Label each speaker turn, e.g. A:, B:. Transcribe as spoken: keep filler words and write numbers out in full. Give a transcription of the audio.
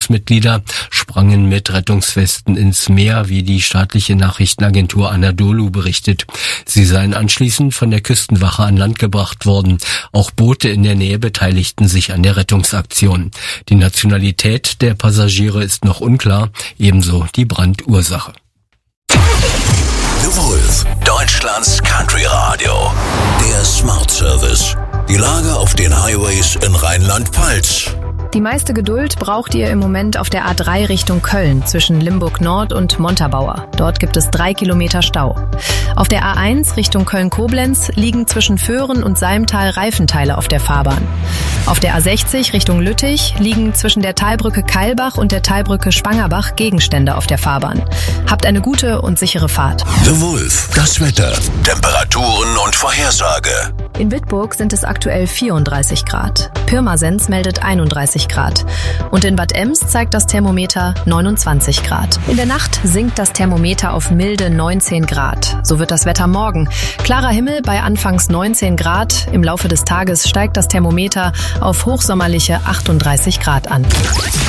A: Besatzungsmitglieder sprangen mit Rettungswesten ins Meer, wie die staatliche Nachrichtenagentur Anadolu berichtet. Sie seien anschließend von der Küstenwache an Land gebracht worden. Auch Boote in der Nähe beteiligten sich an der Rettungsaktion. Die Nationalität der Passagiere ist noch unklar, ebenso die Brandursache.
B: The Wolf, Deutschlands Country Radio. Der Smart Service. Die Lage auf den Highways in Rheinland-Pfalz.
C: Die meiste Geduld braucht ihr im Moment auf der A drei Richtung Köln zwischen Limburg Nord und Montabaur. Dort gibt es drei Kilometer Stau. Auf der A eins Richtung Köln-Koblenz liegen zwischen Föhren und Salmtal Reifenteile auf der Fahrbahn. Auf der A sechzig Richtung Lüttich liegen zwischen der Talbrücke Keilbach und der Talbrücke Spangerbach Gegenstände auf der Fahrbahn. Habt eine gute und sichere Fahrt.
B: The Wolf, das Wetter, Temperaturen und Vorhersage.
C: In Bitburg sind es aktuell vierunddreißig Grad. Pirmasens meldet einunddreißig Grad. Und in Bad Ems zeigt das Thermometer neunundzwanzig Grad. In der Nacht sinkt das Thermometer auf milde neunzehn Grad. So wird das Wetter morgen. Klarer Himmel bei anfangs neunzehn Grad. Im Laufe des Tages steigt das Thermometer auf hochsommerliche achtunddreißig Grad an.